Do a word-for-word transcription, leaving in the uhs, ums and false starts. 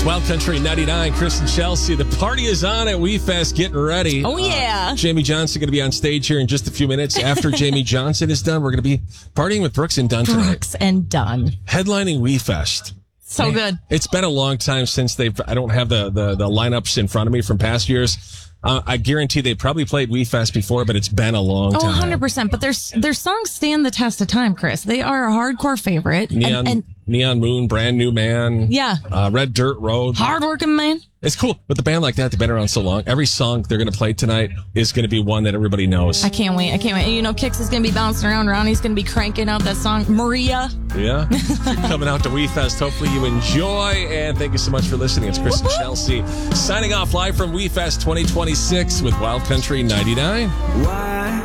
Wild Country ninety-nine, Chris and Chelsea. The party is on at WeFest, getting ready. Oh, yeah. Uh, Jamie Johnson going to be on stage here in just a few minutes. After Jamie Johnson is done, we're going to be partying with Brooks and Dunn tonight. Brooks and Dunn. Headlining WeFest. So Man, good. It's been a long time since they've, I don't have the, the, the lineups in front of me from past years. Uh, I guarantee they probably played WeFest before, but it's been a long Oh, time. one hundred percent. But their, their songs stand the test of time, Chris. They are a hardcore favorite. Neon, and, and Neon Moon, Brand New Man. Yeah. Uh, Red Dirt Road. Hardworking man. It's cool. With a band like that, they've been around so long. Every song they're going to play tonight is going to be one that everybody knows. I can't wait. I can't wait. You know, Kix is going to be bouncing around. Ronnie's going to be cranking out that song, Maria. Yeah. Coming out to WeFest. Hopefully you enjoy. And thank you so much for listening. It's Chris and Chelsea signing off live from WeFest twenty twenty-six with Wild Country ninety-nine. Why?